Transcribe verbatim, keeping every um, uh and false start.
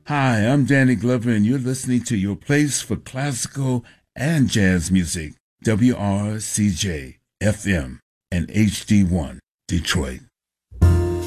Hi, I'm Danny Glover, and you're listening to your place for classical and jazz music, W R C J F M and H D one, Detroit.